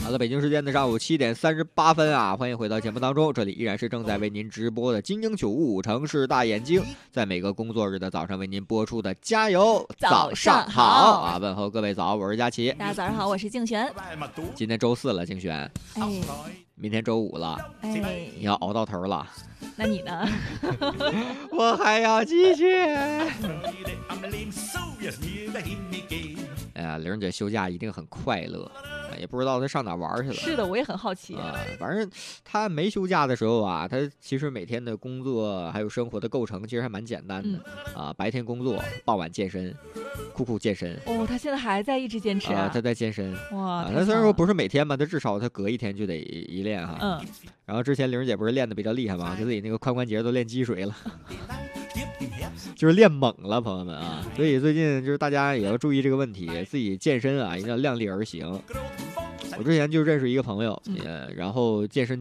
好了，北京时间的上午7:38啊，欢迎回到节目当中，这里依然是正在为您直播的精英95城市大眼睛，在每个工作日的早上为您播出的加油早上好啊！问候各位早，我是佳琪。 大家早上好，我是静璇。 今天周4了，静璇。明天周5了，你要熬到头了。 那你呢？ 我还要继续。哎呀，玲姐休假一定很快乐，也不知道她上哪玩去了。 是的，我也很好奇。 反正她没休假的时候啊，她其实每天的工作还有生活的构成其实还蛮简单的、白天工作，傍晚健身，苦健身。 哦，她现在还在一直坚持啊？ 她在健身。 哇， 她虽然说不是每天吧，她至少她隔一天就得一练哈。然后之前玲姐不是练的比较厉害嘛，就自己那个髋关节都练积水了。就是练猛了，朋友们啊！所以最近就是大家也要注意这个问题，自己健身啊一定要量力而行。我之前就认识一个朋友，然后健身